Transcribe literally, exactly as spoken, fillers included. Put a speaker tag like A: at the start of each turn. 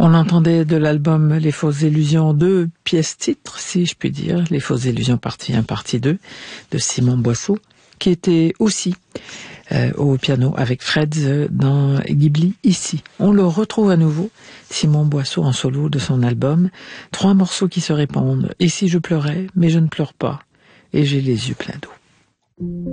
A: On entendait de l'album Les Fausses Illusions deux pièces titres, si je puis dire, Les Fausses Illusions partie un, partie deux, de Simon Boisseau, qui était aussi euh, au piano avec Freds dans Ghibli ici. On le retrouve à nouveau, Simon Boisseau en solo de son album, trois morceaux qui se répondent. Et si je pleurais, mais je ne pleure pas, et j'ai les yeux pleins d'eau.